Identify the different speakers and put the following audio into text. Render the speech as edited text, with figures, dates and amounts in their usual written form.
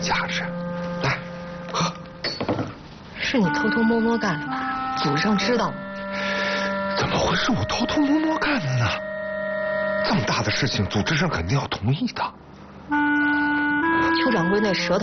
Speaker 1: 价值。来，喝。
Speaker 2: 是你偷偷摸摸干的吧？祖上知道吗？
Speaker 1: 怎么会是我偷偷摸摸干的呢？这么大的事情，组织上肯定要同意的。
Speaker 2: 邱掌柜那舌头